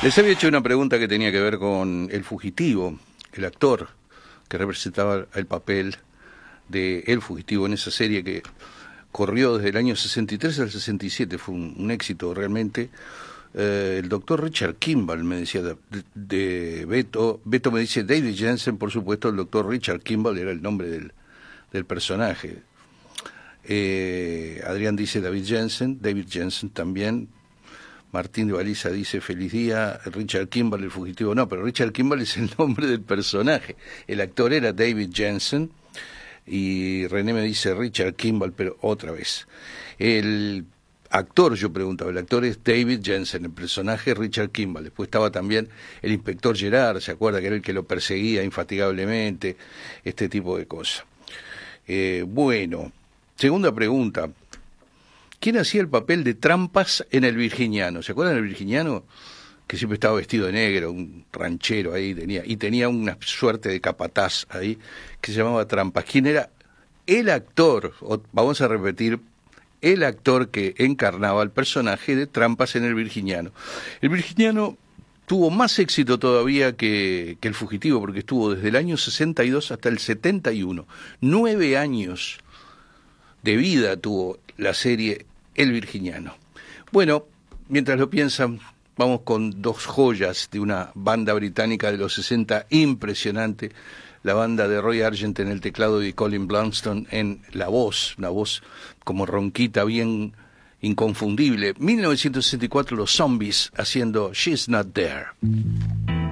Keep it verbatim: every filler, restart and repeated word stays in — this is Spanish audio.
Les había hecho una pregunta que tenía que ver con El Fugitivo, el actor que representaba el papel de El Fugitivo en esa serie que corrió desde el año sesenta y tres al sesenta y siete, fue un, un éxito realmente. Eh, el doctor Richard Kimball me decía de, de Beto, Beto me dice David Jensen, por supuesto el doctor Richard Kimball era el nombre del, del personaje. Eh, Adrián dice David Jensen, David Jensen también. Martín de Baliza dice feliz día, Richard Kimball, el fugitivo. No, pero Richard Kimball es el nombre del personaje. El actor era David Jensen y René me dice Richard Kimball, pero otra vez. El actor, yo preguntaba, el actor es David Jensen, el personaje Richard Kimball. Después estaba también el inspector Gerard, ¿se acuerda? Que era el que lo perseguía infatigablemente, este tipo de cosas. Eh, bueno, segunda pregunta. ¿Quién hacía el papel de Trampas en El Virginiano? ¿Se acuerdan del Virginiano? Que siempre estaba vestido de negro, un ranchero ahí, tenía y tenía una suerte de capataz ahí, que se llamaba Trampas. ¿Quién era el actor? O, vamos a repetir, el actor que encarnaba el personaje de Trampas en El Virginiano. El Virginiano tuvo más éxito todavía que, que El Fugitivo, porque estuvo desde el año sesenta y dos hasta el setenta y uno. Nueve años de vida tuvo la serie El Virginiano. Bueno, mientras lo piensan, vamos con dos joyas de una banda británica de los sesenta, impresionante, la banda de Roy Argent en el teclado y Colin Blunstone en la voz, una voz como ronquita, bien inconfundible. mil novecientos sesenta y cuatro, los Zombies haciendo She's Not There.